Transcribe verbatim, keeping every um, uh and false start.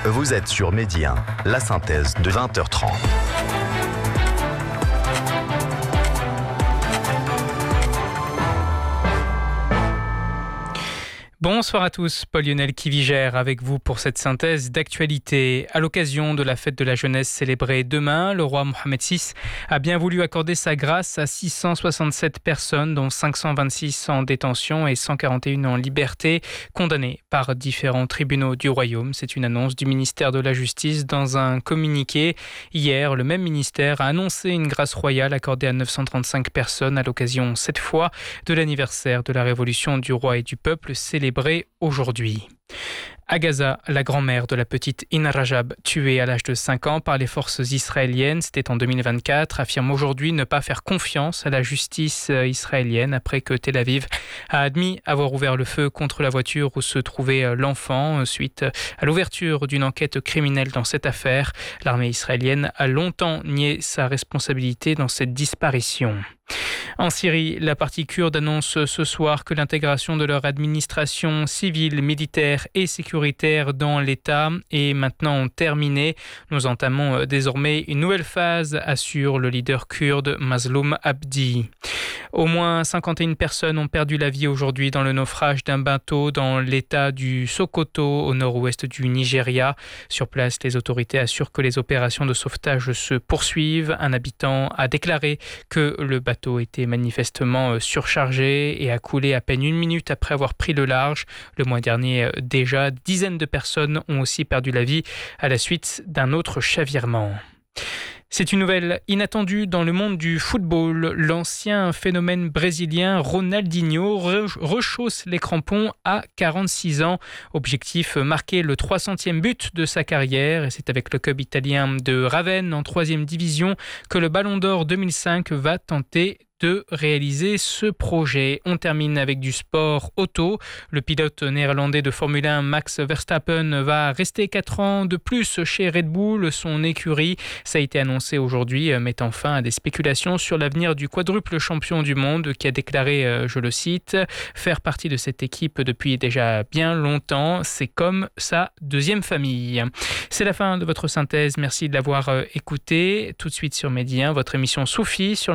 Vous êtes sur Medi un, la synthèse de vingt heures trente. Bonsoir à tous, Paul-Lionel Kivigère avec vous pour cette synthèse d'actualité. À l'occasion de la fête de la jeunesse célébrée demain, le roi Mohamed six a bien voulu accorder sa grâce à six cent soixante-sept personnes, dont cinq cent vingt-six en détention et cent quarante et un en liberté, condamnées par différents tribunaux du royaume. C'est une annonce du ministère de la Justice dans un communiqué. Hier, le même ministère a annoncé une grâce royale accordée à neuf cent trente-cinq personnes à l'occasion, cette fois, de l'anniversaire de la révolution du roi et du peuple célébrée aujourd'hui. À Gaza, la grand-mère de la petite Ina Rajab, tuée à l'âge de cinq ans par les forces israéliennes, c'était en deux mille vingt-quatre, affirme aujourd'hui ne pas faire confiance à la justice israélienne après que Tel Aviv a admis avoir ouvert le feu contre la voiture où se trouvait l'enfant suite à l'ouverture d'une enquête criminelle dans cette affaire. L'armée israélienne a longtemps nié sa responsabilité dans cette disparition. En Syrie, la partie kurde annonce ce soir que l'intégration de leur administration civile, militaire et sécuritaire dans l'État est maintenant terminée. Nous entamons désormais une nouvelle phase, assure le leader kurde Mazloum Abdi. Au moins cinquante et une personnes ont perdu la vie aujourd'hui dans le naufrage d'un bateau dans l'État du Sokoto, au nord-ouest du Nigeria. Sur place, les autorités assurent que les opérations de sauvetage se poursuivent. Un habitant a déclaré que le bateau était manifestement surchargé et a coulé à peine une minute après avoir pris le large. Le mois dernier, déjà, dizaines de personnes ont aussi perdu la vie à la suite d'un autre chavirement. C'est une nouvelle inattendue dans le monde du football. L'ancien phénomène brésilien Ronaldinho rechausse les crampons à quarante-six ans. Objectif, marquer le trois centième but de sa carrière. Et c'est avec le club italien de Ravenne en troisième division que le Ballon d'Or deux mille cinq va tenter de réaliser ce projet. On termine avec du sport auto. Le pilote néerlandais de Formule un Max Verstappen va rester quatre ans de plus chez Red Bull, son écurie. Ça a été annoncé aujourd'hui, mettant fin à des spéculations sur l'avenir du quadruple champion du monde qui a déclaré, je le cite, « Faire partie de cette équipe depuis déjà bien longtemps, c'est comme sa deuxième famille ». C'est la fin de votre synthèse. Merci de l'avoir écouté. Tout de suite sur Medi un, votre émission Soufi sur